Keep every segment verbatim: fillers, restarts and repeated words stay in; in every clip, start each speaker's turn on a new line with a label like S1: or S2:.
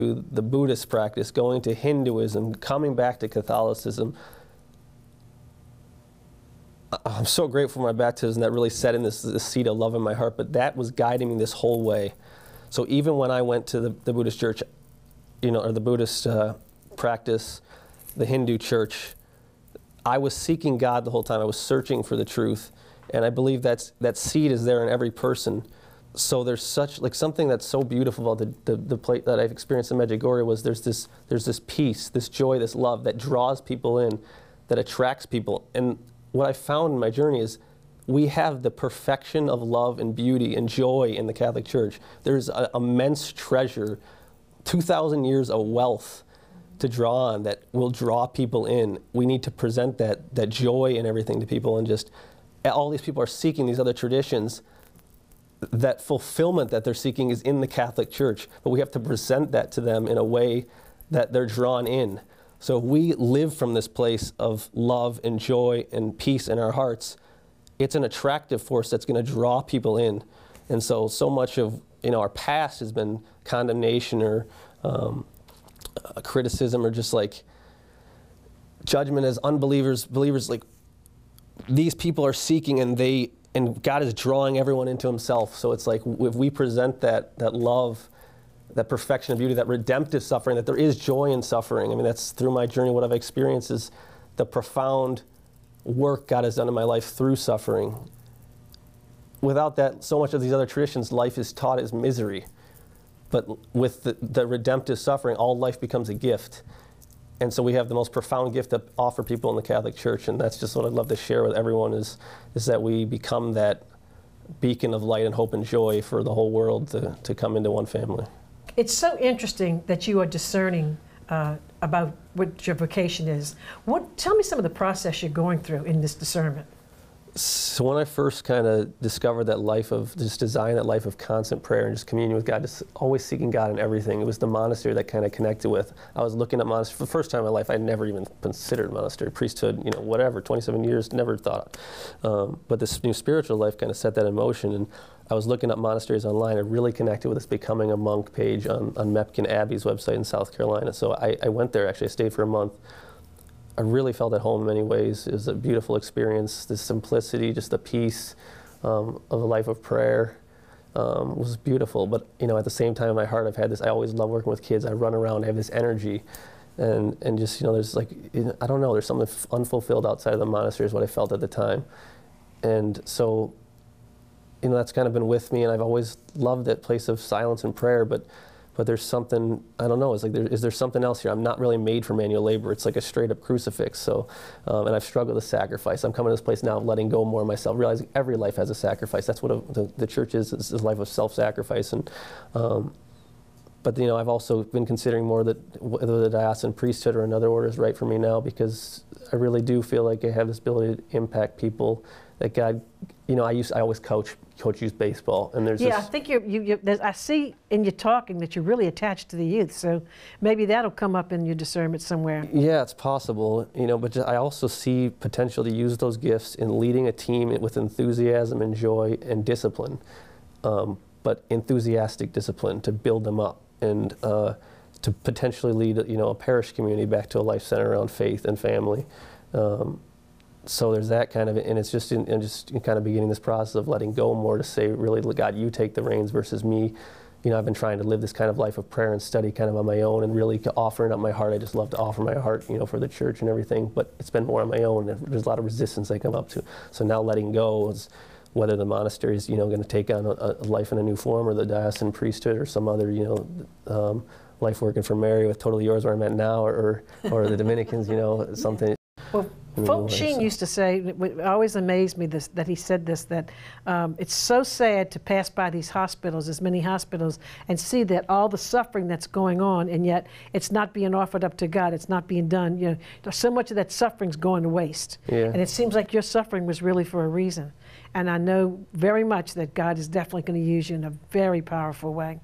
S1: The Buddhist practice, going to Hinduism, coming back to Catholicism. I'm so grateful for my baptism that really set in this, this seed of love in my heart, but that was guiding me this whole way. So even when I went to the, the Buddhist church, you know, or the Buddhist uh, practice, the Hindu church, I was seeking God the whole time. I was searching for the truth, and I believe that's, that seed is there in every person. So there's such, like something that's so beautiful about the, the, the place that I've experienced in Medjugorje was there's this, there's this peace, this joy, this love that draws people in, that attracts people. And what I found in my journey is we have the perfection of love and beauty and joy in the Catholic Church. There's an immense treasure, two thousand years of wealth to draw on that will draw people in. We need to present that, that joy and everything to people, and just, all these people are seeking these other traditions. That fulfillment that they're seeking is in the Catholic Church, but we have to present that to them in a way that they're drawn in. So if we live from this place of love and joy and peace in our hearts, it's an attractive force that's going to draw people in. And so, so much of, you know, our past has been condemnation or um, uh, criticism or just like judgment as unbelievers, believers, like these people are seeking and they And God is drawing everyone into himself. So it's like if we present that, that love, that perfection of beauty, that redemptive suffering, that there is joy in suffering. I mean, that's through my journey, what I've experienced is the profound work God has done in my life through suffering. Without that, so much of these other traditions, life is taught as misery. But with the, the redemptive suffering, all life becomes a gift. And so we have the most profound gift to offer people in the Catholic Church, and that's just what I'd love to share with everyone is, is that we become that beacon of light and hope and joy for the whole world to, to come into one family.
S2: It's so interesting that you are discerning uh, about what your vocation is. What, tell me some of the process you're going through in this discernment.
S1: So when I first kind of discovered that life of, just design that life of constant prayer and just communion with God, just always seeking God in everything, it was the monastery that kind of connected with. I was looking at monastery, for the first time in my life, I'd never even considered monastery, priesthood, you know, whatever, twenty-seven years, never thought. Um, but this new spiritual life kind of set that in motion, and I was looking up monasteries online and really connected with this Becoming a Monk page on, on Mepkin Abbey's website in South Carolina. So I, I went there, actually, I stayed for a month. I really felt at home in many ways. It was a beautiful experience. The simplicity, just the peace um, of a life of prayer um, was beautiful. But you know, at the same time, in my heart, I've had this. I always love working with kids. I run around. I have this energy, and and just you know, there's like you know, I don't know. There's something unfulfilled outside of the monastery is what I felt at the time, and so you know, that's kind of been with me. And I've always loved that place of silence and prayer. But But there's something, I don't know, it's like, there, is there something else here? I'm not really made for manual labor. It's like a straight up crucifix. So, um, and I've struggled with sacrifice. I'm coming to this place now of letting go more of myself, realizing every life has a sacrifice. That's what a, the, the church is, is a life of self-sacrifice. And, um, but you know, I've also been considering more that whether the diocesan priesthood or another order is right for me now, because I really do feel like I have this ability to impact people. That God, you know, I used, I always coach, coach youth baseball, and there's
S2: yeah,
S1: this,
S2: I think you're, you, you there's, I see in your talking that you're really attached to the youth, so maybe that'll come up in your discernment somewhere.
S1: Yeah, it's possible, you know, but I also see potential to use those gifts in leading a team with enthusiasm and joy and discipline, um, but enthusiastic discipline to build them up and uh, to potentially lead, you know, a parish community back to a life centered around faith and family. Um, So there's that kind of, and it's just in, in just in kind of beginning this process of letting go more to say, really, God, you take the reins versus me. You know, I've been trying to live this kind of life of prayer and study kind of on my own and really offering up my heart. I just love to offer my heart, you know, for the church and everything, but it's been more on my own. There's a lot of resistance I come up to. So now letting go is whether the monastery is, you know, going to take on a, a life in a new form, or the diocesan priesthood, or some other, you know, um, life working for Mary with Totally Yours where I'm at now, or, or the Dominicans, you know, something.
S2: Well, Fulton Sheen used to say, it always amazed me this, that he said this, that um, it's so sad to pass by these hospitals, as many hospitals, and see that all the suffering that's going on, and yet it's not being offered up to God, it's not being done. You know, so much of that suffering's going to waste.
S1: Yeah.
S2: And it seems like your suffering was really for a reason. And I know very much that God is definitely going to use you in a very powerful way.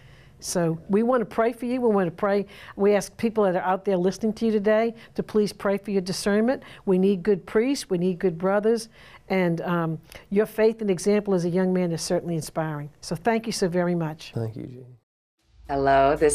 S2: So we want to pray for you. We want to pray. We ask people that are out there listening to you today to please pray for your discernment. We need good priests. We need good brothers. And um, your faith and example as a young man is certainly inspiring. So thank you so very much.
S1: Thank you, Jeannie.
S3: Hello, this